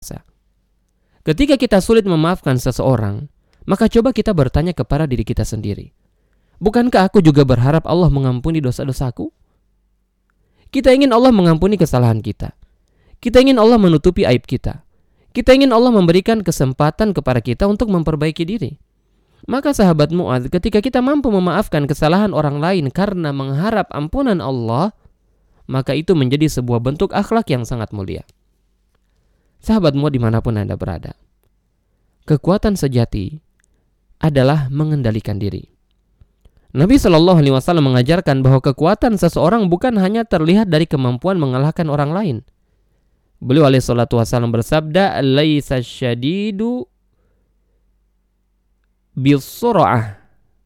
Ketika kita sulit memaafkan seseorang, maka coba kita bertanya kepada diri kita sendiri. Bukankah aku juga berharap Allah mengampuni dosa-dosaku? Kita ingin Allah mengampuni kesalahan kita. Kita ingin Allah menutupi aib kita. Kita ingin Allah memberikan kesempatan kepada kita untuk memperbaiki diri. Maka sahabat Mu'adz, ketika kita mampu memaafkan kesalahan orang lain karena mengharap ampunan Allah, maka itu menjadi sebuah bentuk akhlak yang sangat mulia. Sahabatmu dimanapun Anda berada, kekuatan sejati adalah mengendalikan diri. Nabi SAW mengajarkan bahwa kekuatan seseorang bukan hanya terlihat dari kemampuan mengalahkan orang lain. Beliau SAW bersabda, "Laisa syadidu bis-sur'ah,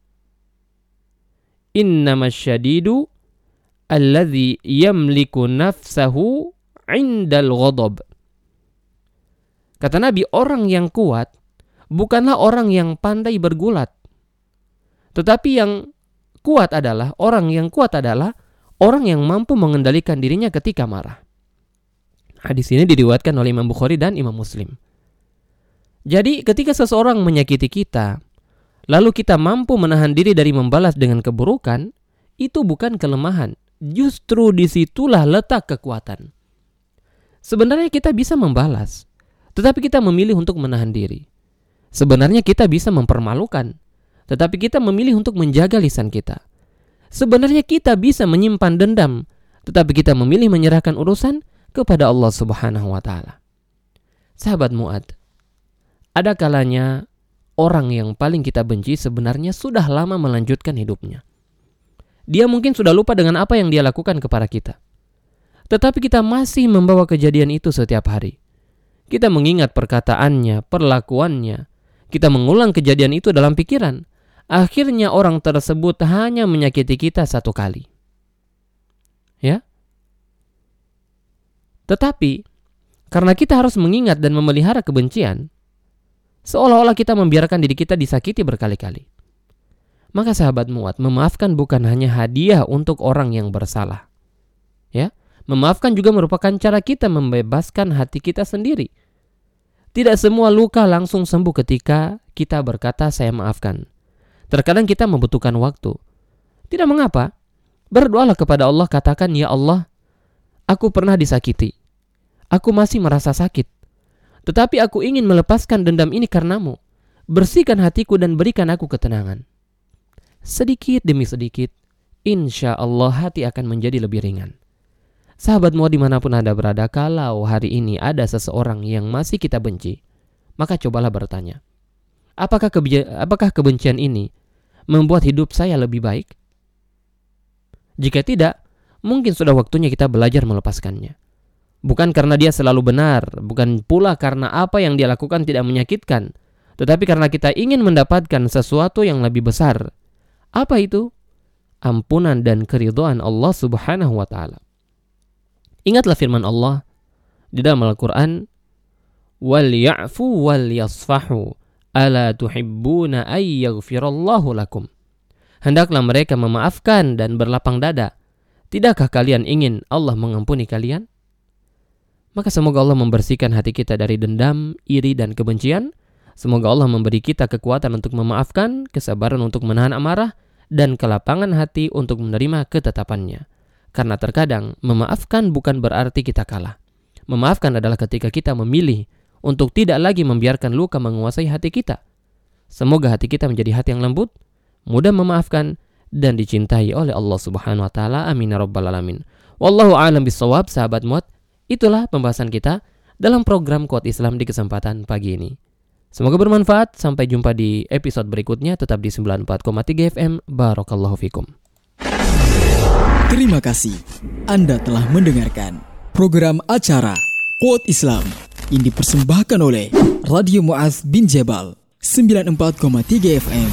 innama syadidu alladhi yamliku nafsahu 'indal ghadab." Kata Nabi, orang yang kuat bukanlah orang yang pandai bergulat. Tetapi yang kuat adalah orang yang mampu mengendalikan dirinya ketika marah. Hadis ini diriwayatkan oleh Imam Bukhari dan Imam Muslim. Jadi ketika seseorang menyakiti kita, lalu kita mampu menahan diri dari membalas dengan keburukan, itu bukan kelemahan. Justru disitulah letak kekuatan. Sebenarnya kita bisa membalas, tetapi kita memilih untuk menahan diri. Sebenarnya kita bisa mempermalukan, tetapi kita memilih untuk menjaga lisan kita. Sebenarnya kita bisa menyimpan dendam, tetapi kita memilih menyerahkan urusan kepada Allah Subhanahu wa Ta'ala. Sahabat Mu'adz, ada kalanya orang yang paling kita benci sebenarnya sudah lama melanjutkan hidupnya. Dia mungkin sudah lupa dengan apa yang dia lakukan kepada kita, tetapi kita masih membawa kejadian itu setiap hari. Kita mengingat perkataannya, perlakuannya. Kita mengulang kejadian itu dalam pikiran. Akhirnya orang tersebut hanya menyakiti kita satu kali. Ya? Tetapi, karena kita harus mengingat dan memelihara kebencian, seolah-olah kita membiarkan diri kita disakiti berkali-kali. Maka sahabat Mu'adz, memaafkan bukan hanya hadiah untuk orang yang bersalah. Ya? Memaafkan juga merupakan cara kita membebaskan hati kita sendiri. Tidak semua luka langsung sembuh ketika kita berkata saya maafkan. Terkadang kita membutuhkan waktu. Tidak mengapa. Berdoalah kepada Allah, katakan, ya Allah, aku pernah disakiti. Aku masih merasa sakit. Tetapi aku ingin melepaskan dendam ini karenamu. Bersihkan hatiku dan berikan aku ketenangan. Sedikit demi sedikit, insya Allah hati akan menjadi lebih ringan. Sahabat Mu'adz dimanapun Anda berada, kalau hari ini ada seseorang yang masih kita benci, maka cobalah bertanya, apakah kebencian ini membuat hidup saya lebih baik? Jika tidak, mungkin sudah waktunya kita belajar melepaskannya. Bukan karena dia selalu benar, bukan pula karena apa yang dia lakukan tidak menyakitkan, tetapi karena kita ingin mendapatkan sesuatu yang lebih besar. Apa itu? Ampunan dan keridhaan Allah Subhanahu wa Ta'ala. Ingatlah firman Allah di dalam Al-Quran, wal ya'fu wal yasfahu ala tuhibbuna ay yaghfirallahu lakum. Hendaklah mereka memaafkan dan berlapang dada. Tidakkah kalian ingin Allah mengampuni kalian? Maka semoga Allah membersihkan hati kita dari dendam, iri dan kebencian. Semoga Allah memberi kita kekuatan untuk memaafkan, kesabaran untuk menahan amarah, dan kelapangan hati untuk menerima ketetapannya. Karena terkadang memaafkan bukan berarti kita kalah. Memaafkan adalah ketika kita memilih untuk tidak lagi membiarkan luka menguasai hati kita. Semoga hati kita menjadi hati yang lembut, mudah memaafkan, dan dicintai oleh Allah Subhanahu wa Ta'ala. Amin ya rabbal alamin. Wallahu a'lam bishawab. Sahabat Mu'adz, itulah pembahasan kita dalam program Quote Islam di kesempatan pagi ini. Semoga bermanfaat. Sampai jumpa di episode berikutnya. Tetap di 94,3 FM. Barakallahu fikum. Terima kasih Anda telah mendengarkan program acara Quote Islam yang dipersembahkan oleh Radio Mu'adz bin Jabal 94,3 FM.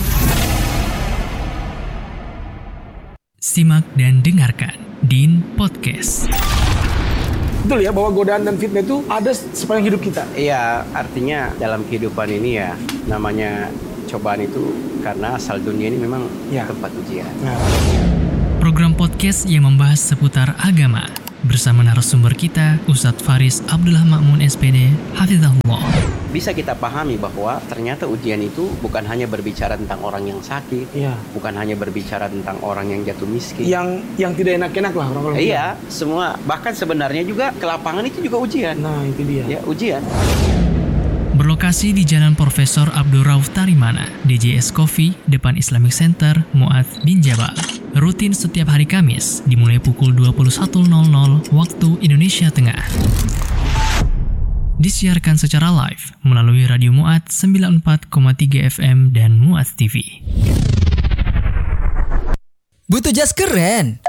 Simak dan dengarkan Din Podcast. Betul ya bahwa godaan dan fitnah itu ada sepanjang hidup kita. Iya, artinya dalam kehidupan ini ya namanya cobaan itu karena asal dunia ini memang tempat ujian. Program podcast yang membahas seputar agama, bersama narasumber kita, Ustadz Faris Abdullah Ma'mun SPD, Hafizahullah. Bisa kita pahami bahwa ternyata ujian itu bukan hanya berbicara tentang orang yang sakit, bukan hanya berbicara tentang orang yang jatuh miskin, yang tidak enak-enak lah orang-orang. Iya, semua. Bahkan sebenarnya juga ke lapangan itu juga ujian. Nah, itu dia. Ya, ujian. Berlokasi di Jalan Profesor Abdul Rauf Tarimana, DJS Coffee, depan Islamic Center, Mu'adz bin Jabal. Rutin setiap hari Kamis, dimulai pukul 21.00 waktu Indonesia Tengah. Disiarkan secara live melalui Radio Mu'adz 94,3 FM dan Mu'adz TV. Butuh jas keren?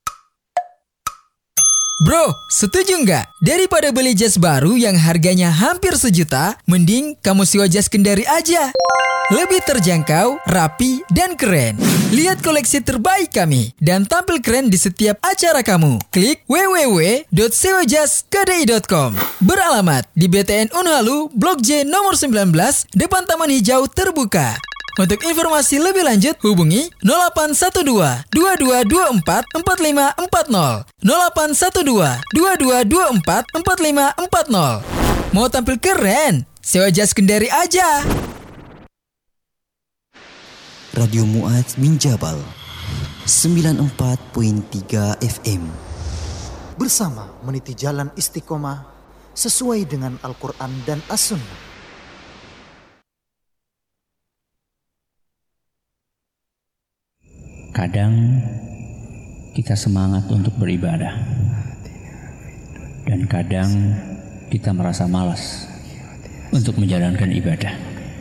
Bro, setuju nggak? Daripada beli jas baru yang harganya hampir 1 juta, mending kamu sewa jas Kendari aja. Lebih terjangkau, rapi, dan keren. Lihat koleksi terbaik kami dan tampil keren di setiap acara kamu. Klik www.sewajaskdi.com. Beralamat di BTN Unhalu, Blok J nomor 19, depan Taman Hijau Terbuka. Untuk informasi lebih lanjut, hubungi 0812 2224 4540. 0812 2224 4540. Mau tampil keren? Sewa jas Kendari aja. Radio Mu'adz bin Jabal 94.3 FM. Bersama meniti jalan istiqomah sesuai dengan Al-Quran dan As-Sunnah. Kadang kita semangat untuk beribadah, dan kadang kita merasa malas untuk menjalankan ibadah.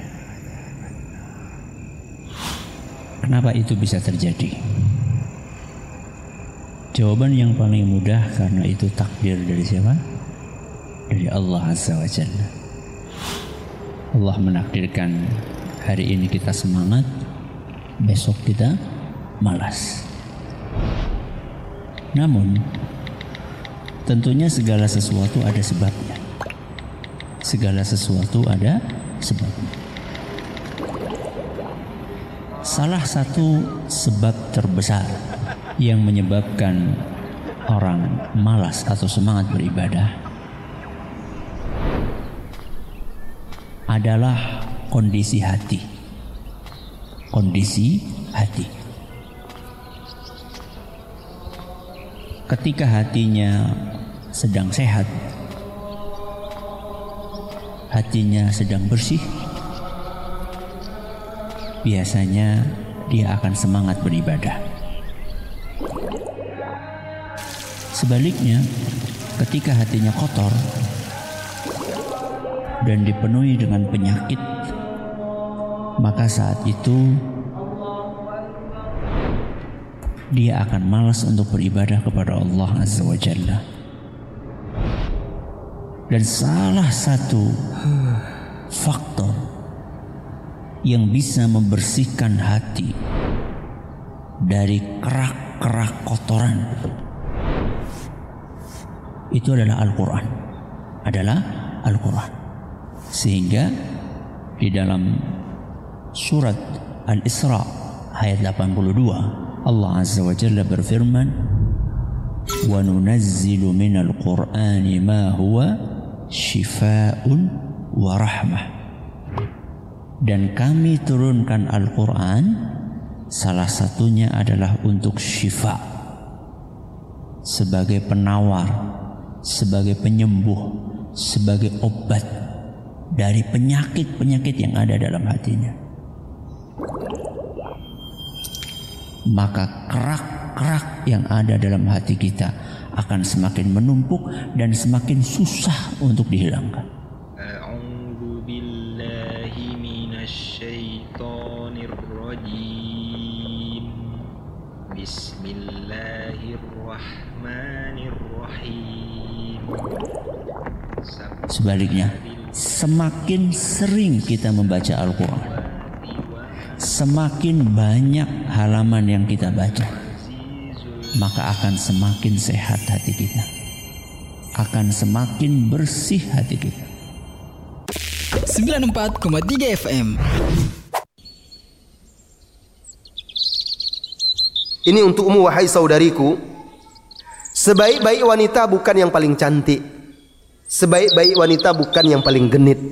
Kenapa itu bisa terjadi? Jawaban yang paling mudah, karena itu takdir dari siapa? Dari Allah Azza wa Jalla. Allah menakdirkan hari ini kita semangat, besok kita malas. Namun tentunya segala sesuatu ada sebabnya. Segala sesuatu ada sebabnya. Salah satu sebab terbesar yang menyebabkan orang malas atau semangat beribadah adalah kondisi hati. Kondisi hati. Ketika hatinya sedang sehat, hatinya sedang bersih, biasanya dia akan semangat beribadah. Sebaliknya, ketika hatinya kotor dan dipenuhi dengan penyakit, maka saat itu dia akan malas untuk beribadah kepada Allah Azza wa Jalla. Dan salah satu faktor yang bisa membersihkan hati dari kerak-kerak kotoran itu adalah Al-Quran. Sehingga di dalam surat Al-Isra ayat 82, Allah Azza wa Jalla berfirman, "Wa nunazzilu minal Qur'ani ma huwa shifaa'un wa rahmah." Dan kami turunkan Al-Quran, salah satunya adalah untuk syifa, sebagai penawar, sebagai penyembuh, sebagai obat dari penyakit-penyakit yang ada dalam hatinya. Maka kerak-kerak yang ada dalam hati kita akan semakin menumpuk dan semakin susah untuk dihilangkan. A'udzu billahi minasyaitonir rajim. Bismillahirrahmanirrahim. Sebaliknya, semakin sering kita membaca Al-Quran, semakin banyak halaman yang kita baca, maka akan semakin sehat hati kita, akan semakin bersih hati kita. 94,3 FM. Ini untukmu wahai saudariku, Sebaik-baik wanita bukan yang paling cantik. Sebaik-baik wanita bukan yang paling genit.